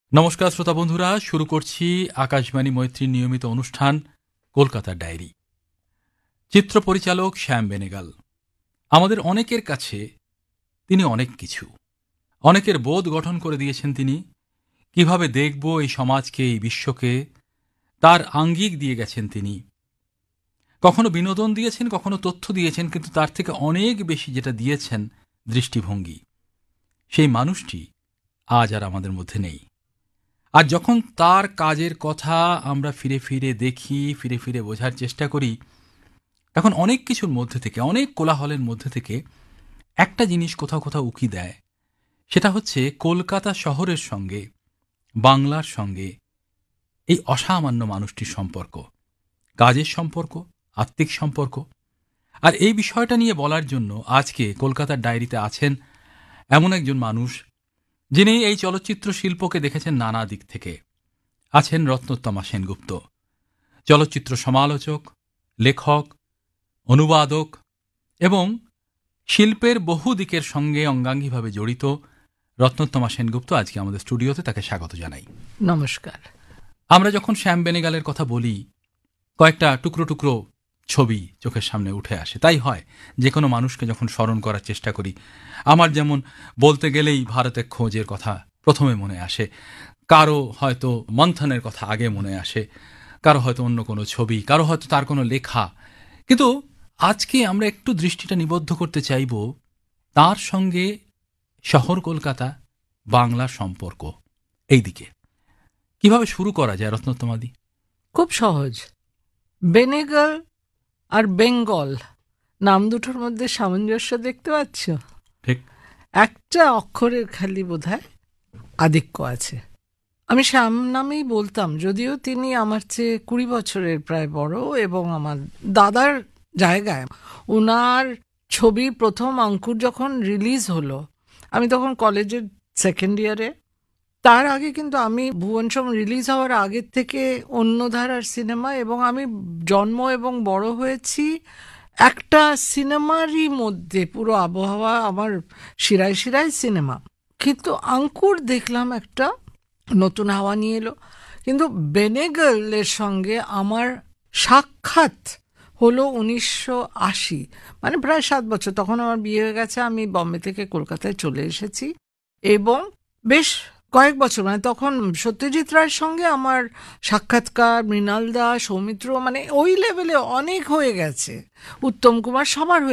নমস্কার শ্রোতা বন্ধুরা, শুরু করছি আকাশবাণী মৈত্রীর নিয়মিত অনুষ্ঠান কলকাতা ডায়েরি। চিত্র পরিচালক শ্যাম বেনেগাল। আমাদের অনেকের কাছে তিনি অনেক কিছু, অনেকের বোধ গঠন করে দিয়েছেন তিনি। কিভাবে দেখব এই সমাজকে, এই বিশ্বকে, তার আঙ্গিক দিয়ে গেছেন তিনি। কখনো বিনোদন দিয়েছেন, কখনো তথ্য দিয়েছেন, কিন্তু তার থেকে অনেক বেশি যেটা দিয়েছেন দৃষ্টিভঙ্গি। সেই মানুষটি আজ আর আমাদের মধ্যে নেই। আর যখন তার কাজের কথা আমরা ফিরে ফিরে দেখি, ফিরে ফিরে বোঝার চেষ্টা করি, তখন অনেক কিছুর মধ্যে থেকে, অনেক কোলাহলের মধ্যে থেকে একটা জিনিস কোথাও কোথাও উকি দেয়। সেটা হচ্ছে কলকাতা শহরের সঙ্গে, বাংলার সঙ্গে এই অসামান্য মানুষটির সম্পর্ক, কাজের সম্পর্ক, আত্মিক সম্পর্ক। আর এই বিষয়টা নিয়ে বলার জন্য আজকে কলকাতার ডায়েরিতে আছেন এমন একজন মানুষ, যিনি এই চলচ্চিত্র শিল্পকে দেখেছেন নানা দিক থেকে। আছেন রত্নোত্তমা সেনগুপ্ত, চলচ্চিত্র সমালোচক, লেখক, অনুবাদক এবং শিল্পের বহু দিকের সঙ্গে অঙ্গাঙ্গিভাবে জড়িত রত্নোত্তমা সেনগুপ্ত আজকে আমাদের স্টুডিওতে। তাকে স্বাগত জানাই। নমস্কার। আমরা যখন শ্যাম বেনেগালের কথা বলি, কয়েকটা টুকরো টুকরো ছবি চোখের সামনে উঠে আসে। তাই হয় যে কোনো মানুষকে যখন স্মরণ করার চেষ্টা করি। আমার যেমন বলতে গেলেই ভারতের খোঁজের কথা প্রথমে মনে আসে, কারো হয়তো মন্থনের কথা আগে মনে আসে, কারো হয়তো অন্য কোনো ছবি, কারো হয়তো তার কোনো লেখা। কিন্তু আজকে আমরা একটু দৃষ্টিটা নিবদ্ধ করতে চাইব তার সঙ্গে শহর কলকাতা, বাংলার সম্পর্ক। এই দিকে কিভাবে শুরু করা যায় রত্নোত্তমাদি? খুব সহজ। বেনেগাল আর বেঙ্গল নাম দুটোর মধ্যে সামঞ্জস্য দেখতে পাচ্ছ? ঠিক। একটা অক্ষরের খালি বোধহয় আধিক্য আছে। আমি শ্যাম নামেই বলতাম, যদিও তিনি আমার চেয়ে 20 বছরের প্রায় বড় এবং আমার দাদার জায়গায়। ওনার ছবি প্রথম অঙ্কুর যখন রিলিজ হলো, আমি তখন কলেজের সেকেন্ড ইয়ারে। তার আগে কিন্তু আমি ভুবনসোম রিলিজ হওয়ার আগের থেকে অন্য ধারার সিনেমা, এবং আমি জন্ম এবং বড় হয়েছি একটা সিনেমারই মধ্যে। পুরো আবহাওয়া আমার শিরায় শিরায় সিনেমা। কিন্তু আঙ্কুর দেখলাম একটা নতুন হাওয়া নিয়ে এলো। কিন্তু বেনেগালের সঙ্গে আমার সাক্ষাৎ হলো 1980, মানে প্রায় 7 বছর। তখন আমার বিয়ে হয়ে গেছে, আমি বম্বে থেকে কলকাতায় চলে এসেছি এবং বেশ কয়েক বছর, মানে তখন সত্যজিৎ রায়ের সঙ্গে আমার সাক্ষাৎকার, মৃণাল দা, সৌমিত্র, মানে ওই লেভেলে অনেক হয়ে গেছে। উত্তম কুমার, সবার হয়ে